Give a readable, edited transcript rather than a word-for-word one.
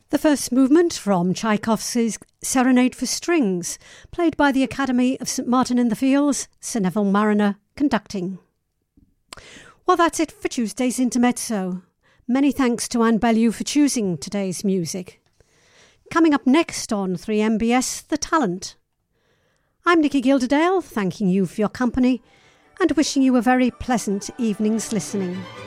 The first movement from Tchaikovsky's Serenade for Strings, played by the Academy of St Martin in the Fields, Sir Neville Marriner conducting. Well, that's it for Tuesday's Intermezzo. Many thanks to Anne Bellew for choosing today's music. Coming up next on 3MBS, The Talent. I'm Nikki Gilderdale, thanking you for your company and wishing you a very pleasant evening's listening.